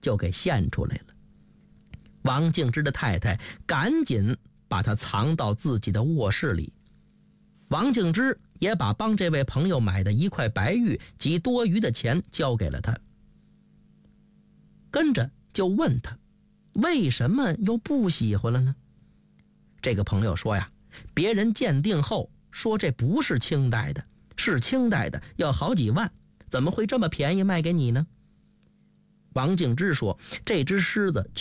就给献出来了。王敬之的太太赶紧把他藏到自己的卧室里。王敬之也把帮这位朋友买的1块白玉及多余的钱交给了他，跟着就问他为什么又不喜欢了呢？这个朋友说呀，别人鉴定后说这不是清代的，是清代的要好几万，怎么会这么便宜卖给你呢？王敬之说，这只狮子